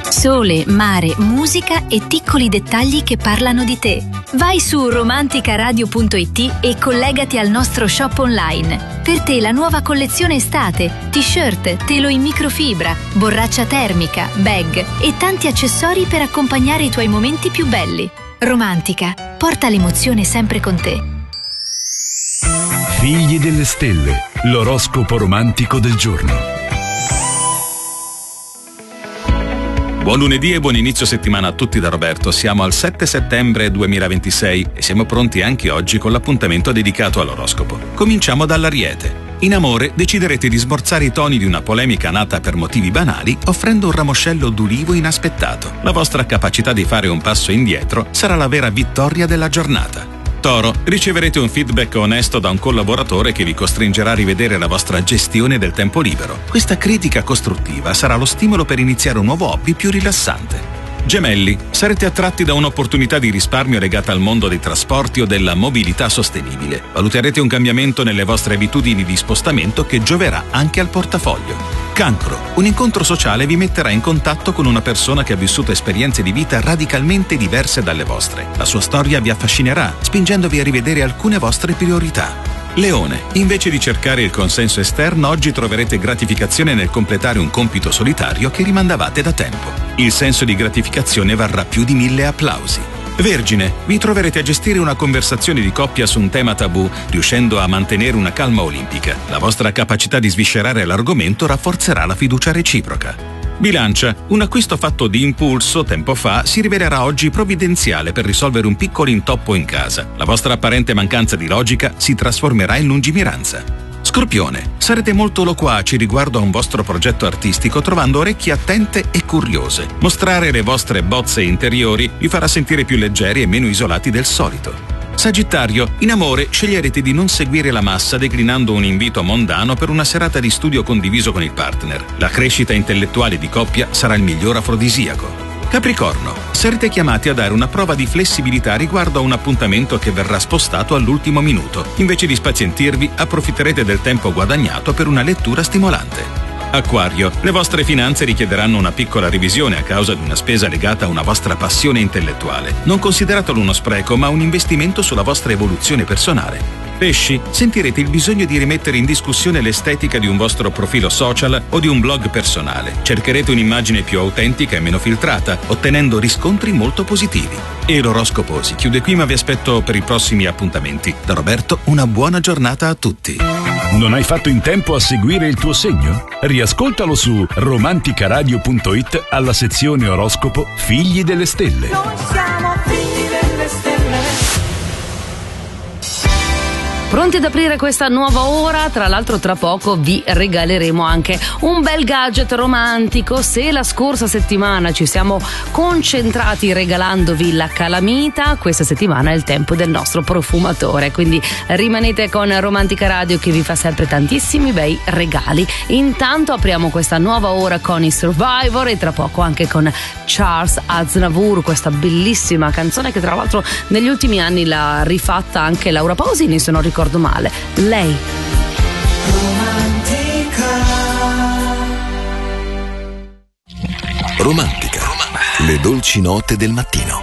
Sole, mare, musica e piccoli dettagli che parlano di te. Vai su romanticaradio.it e collegati al nostro shop online. Per te la nuova collezione estate, t-shirt, telo in microfibra, borraccia termica, bag e tanti accessori per accompagnare i tuoi momenti più belli. Romantica, porta l'emozione sempre con te. Figli delle stelle, l'oroscopo romantico del giorno. Buon lunedì e buon inizio settimana a tutti da Roberto. Siamo al 7 settembre 2026 e siamo pronti anche oggi con l'appuntamento dedicato all'oroscopo. Cominciamo dall'Ariete. In amore deciderete di smorzare i toni di una polemica nata per motivi banali offrendo un ramoscello d'ulivo inaspettato. La vostra capacità di fare un passo indietro sarà la vera vittoria della giornata. Toro, riceverete un feedback onesto da un collaboratore che vi costringerà a rivedere la vostra gestione del tempo libero. Questa critica costruttiva sarà lo stimolo per iniziare un nuovo hobby più rilassante. Gemelli, sarete attratti da un'opportunità di risparmio legata al mondo dei trasporti o della mobilità sostenibile. Valuterete un cambiamento nelle vostre abitudini di spostamento che gioverà anche al portafoglio. Cancro, un incontro sociale vi metterà in contatto con una persona che ha vissuto esperienze di vita radicalmente diverse dalle vostre. La sua storia vi affascinerà, spingendovi a rivedere alcune vostre priorità. Leone, invece di cercare il consenso esterno, oggi troverete gratificazione nel completare un compito solitario che rimandavate da tempo. Il senso di gratificazione varrà più di 1000 applausi. Vergine, vi troverete a gestire una conversazione di coppia su un tema tabù, riuscendo a mantenere una calma olimpica. La vostra capacità di sviscerare l'argomento rafforzerà la fiducia reciproca. Bilancia, un acquisto fatto di impulso tempo fa si rivelerà oggi provvidenziale per risolvere un piccolo intoppo in casa. La vostra apparente mancanza di logica si trasformerà in lungimiranza. Scorpione, sarete molto loquaci riguardo a un vostro progetto artistico trovando orecchie attente e curiose. Mostrare le vostre bozze interiori vi farà sentire più leggeri e meno isolati del solito. Sagittario, in amore sceglierete di non seguire la massa declinando un invito mondano per una serata di studio condiviso con il partner. La crescita intellettuale di coppia sarà il miglior afrodisiaco. Capricorno, sarete chiamati a dare una prova di flessibilità riguardo a un appuntamento che verrà spostato all'ultimo minuto. Invece di spazientirvi, approfitterete del tempo guadagnato per una lettura stimolante. Acquario, le vostre finanze richiederanno una piccola revisione a causa di una spesa legata a una vostra passione intellettuale. Non consideratelo uno spreco, ma un investimento sulla vostra evoluzione personale. Pesci, sentirete il bisogno di rimettere in discussione l'estetica di un vostro profilo social o di un blog personale. Cercherete un'immagine più autentica e meno filtrata, ottenendo riscontri molto positivi. E l'oroscopo si chiude qui, ma vi aspetto per i prossimi appuntamenti. Da Roberto, una buona giornata a tutti. Non hai fatto in tempo a seguire il tuo segno? Riascoltalo su romanticaradio.it alla sezione oroscopo Figli delle Stelle. Noi siamo figli delle stelle. Pronti ad aprire questa nuova ora? Tra l'altro tra poco vi regaleremo anche un bel gadget romantico. Se la scorsa settimana ci siamo concentrati regalandovi la calamita, questa settimana è il tempo del nostro profumatore, quindi rimanete con Romantica Radio che vi fa sempre tantissimi bei regali. Intanto apriamo questa nuova ora con i Survivor e tra poco anche con Charles Aznavour, questa bellissima canzone che tra l'altro negli ultimi anni l'ha rifatta anche Laura Pausini, se non ricordo male. Lei. Romantica. Le dolci note del mattino.